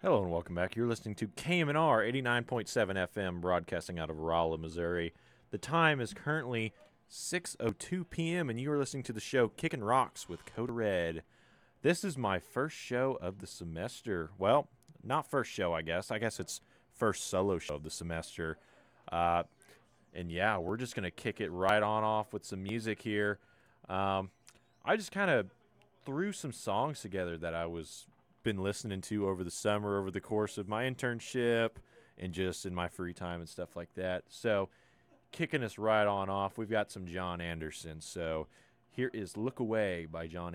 Hello and welcome back. You're listening to KMNR 89.7 FM, broadcasting out of Rolla, Missouri. The time is currently 6:02 p.m. and you are listening to the show Kickin' Rocks with Coda Red. This is my first show of the semester. Well, not first show, I guess. I guess it's first solo show of the semester. And yeah, we're just gonna kick it right on off with some music here. I just kind of threw some songs together that I was been listening to over the summer, over the course of my internship, and just in my free time and stuff like that. So, kicking us right on off, we've got some John Anderson. So, here is "Look Away" by John